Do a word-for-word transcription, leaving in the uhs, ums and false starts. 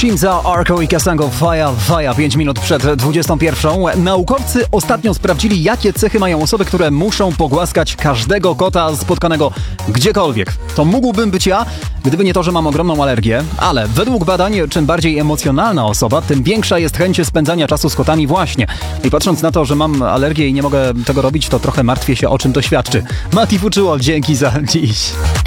Shimza, Arco i Kasango, Faja, Faja, pięć minut przed dwudziestą pierwszą. Naukowcy ostatnio sprawdzili, jakie cechy mają osoby, które muszą pogłaskać każdego kota spotkanego gdziekolwiek. To mógłbym być ja, gdyby nie to, że mam ogromną alergię, ale według badań, czym bardziej emocjonalna osoba, tym większa jest chęć spędzania czasu z kotami właśnie. I patrząc na to, że mam alergię i nie mogę tego robić, to trochę martwię się, o czym to świadczy. Mati Fuczuło, dzięki za dziś.